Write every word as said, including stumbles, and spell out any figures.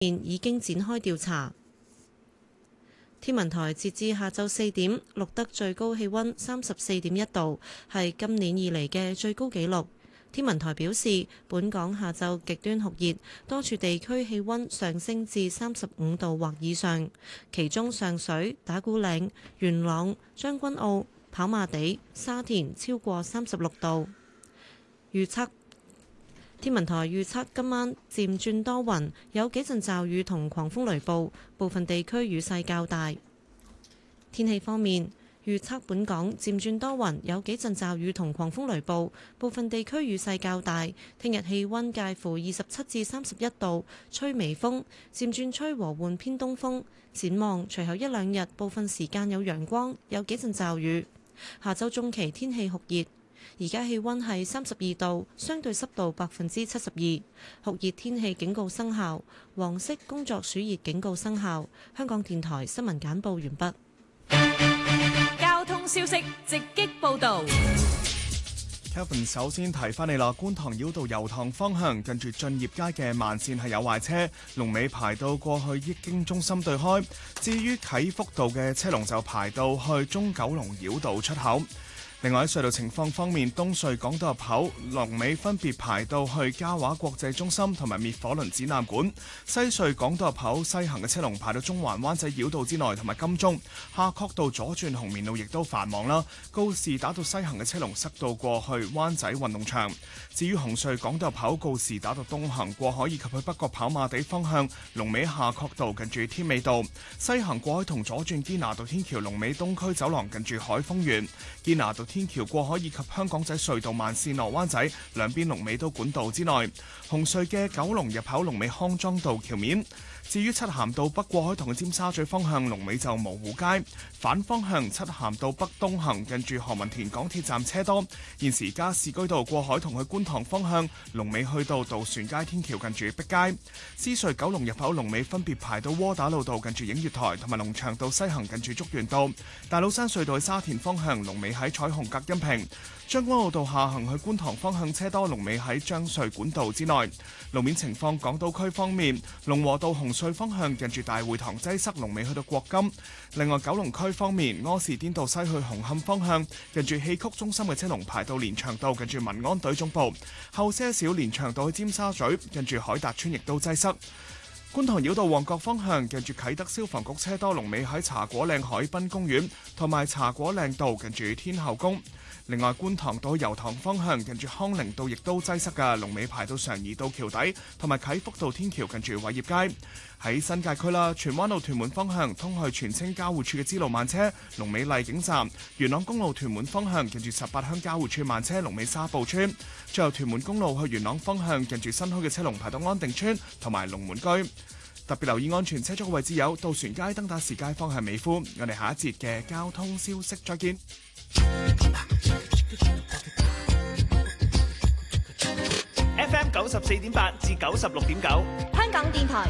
已經展開調查。天文台截至下晝四點錄得最高氣溫三十四點一度，係今年以嚟嘅最高紀錄。天文台表示，本港下晝極端酷熱，多處地區氣溫上升至三十五度或以上，其中上水、打鼓嶺、元朗、將軍澳、跑馬地、沙田超過三十六度。預測天文台預測今晚漸轉多雲，有幾陣驟雨同狂風雷暴，部分地區雨勢較大。天氣方面，預測本港漸轉多雲，有幾陣驟雨同狂風雷暴，部分地區雨勢較大。聽日氣溫介乎二十七至三十一度，吹微風，漸轉吹和緩偏東風。展望隨後一兩日，部分時間有陽光，有幾陣驟雨。下週中期天氣酷熱。而家氣溫係三十二度，相對濕度百分之七十二，酷熱天氣警告生效，黃色工作暑熱警告生效。香港電台新聞簡報完畢。 交通消息直擊報導。 Kevin 首先提翻你啦，觀塘繞道油塘方向近住駿業街嘅慢線係有壞車，龍尾排到過去益經中心對開。至於啟福道嘅車龍就排到去中九龍繞道出口。另外喺隧道情況方面，東隧港島入口龍尾分別排到去嘉華國際中心同埋滅火輪展覽館；西隧港島入口西行嘅車龍排到中環灣仔繞道之內同埋金鐘。夏慤道左轉紅棉路亦都繁忙啦，告士打道西行嘅車龍塞到過去灣仔運動場。至於紅隧港島入口告士打道東行過海以及去北角跑馬地方向，龍尾夏慤道近住天美道；西行過海同左轉堅拿道天橋龍尾東區走廊近住海峰園。堅拿道天橋過海以及香港仔隧道慢線落灣仔兩邊龍尾都管道之內。紅隧嘅九龍入口龍尾康莊道橋面。至於漆咸道北過海同尖沙咀方向龍尾就蕪湖街，反方向漆咸道北東行近住何文田港鐵站車多。現時加士居道過海同去觀塘方向龍尾去到渡船街天橋近住碧街。獅隧九龍入口龍尾分別排到窩打老道近住映月台同埋龍翔道西行近住竹園道。大老山隧道去沙田方向龍尾喺彩虹隔音屏。將軍澳道下行去觀塘方向車多，龍尾喺將隧管道之內。路面情況，港島區方面，龍和道紅隧方向近住大會堂擠塞，龍尾去到國金。另外九龍區方面，柯士甸道西去紅磡方向近住戲曲中心嘅車龍排到連翔道近住民安隊總部，後些少連翔道去尖沙咀近住海達村亦都擠塞。觀塘繞道旺角方向近住啟德消防局車多，龍尾喺茶果嶺海濱公園同埋茶果嶺道近住天后宮。另外，觀塘到油塘方向近住康寧道亦都擠塞嘅，龍尾排到常怡道橋底，同埋啟福道天橋近住偉業街。喺新界區啦，荃灣路屯門方向通去荃青交匯處嘅支路慢車，龍尾麗景站；元朗公路屯門方向近住十八鄉交匯處慢車，龍尾沙步村。最後屯門公路去元朗方向近住新墟嘅車龍排到安定村同埋龍門居。特別留意安全車速嘅位置有渡船街、登打士街方向美孚。我哋下一節嘅交通消息再見。 F M 九十四點八至九十六點九， 香港電台